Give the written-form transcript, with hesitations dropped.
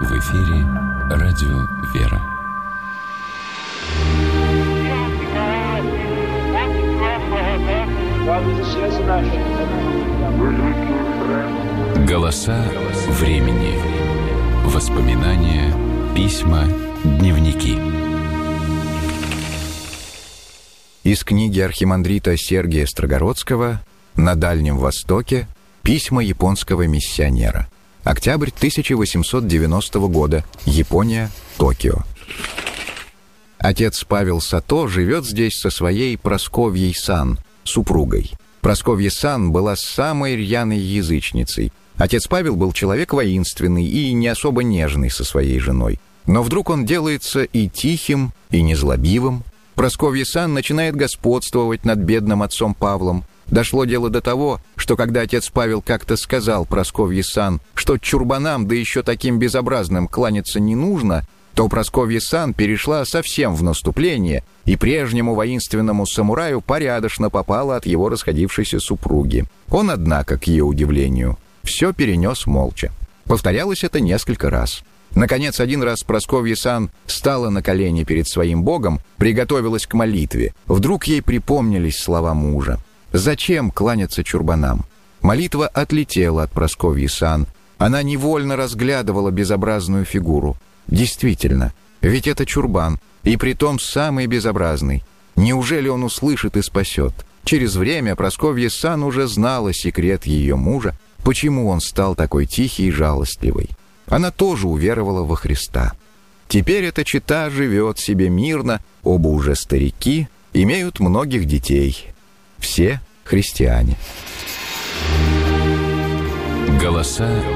В эфире радио «Вера». Голоса времени. Воспоминания, письма, дневники. Из книги архимандрита Сергия Строгородского «На Дальнем Востоке. Письма японского миссионера». Октябрь 1890 года. Япония, Токио. Отец Павел Сато живет здесь со своей Прасковьей Сан, супругой. Прасковья Сан была самой рьяной язычницей. Отец Павел был человек воинственный и не особо нежный со своей женой. Но вдруг он делается и тихим, и незлобивым. Прасковья Сан начинает господствовать над бедным отцом Павлом. Дошло дело до того, что когда отец Павел как-то сказал Прасковье Сан, что чурбанам, да еще таким безобразным, кланяться не нужно, то Прасковья Сан перешла совсем в наступление и прежнему воинственному самураю порядочно попала от его расходившейся супруги. Он, однако, к ее удивлению, все перенес молча. Повторялось это несколько раз. Наконец, один раз Прасковья Сан стала на колени перед своим богом, приготовилась к молитве. Вдруг ей припомнились слова мужа. «Зачем кланяться чурбанам?» Молитва отлетела от Прасковьи Сан. Она невольно разглядывала безобразную фигуру. Действительно, ведь это чурбан, и притом самый безобразный. Неужели он услышит и спасет? Через время Прасковья Сан уже знала секрет ее мужа, почему он стал такой тихий и жалостливый. Она тоже уверовала во Христа. Теперь эта чета живет себе мирно, оба уже старики, имеют многих детей. Все христиане. Голоса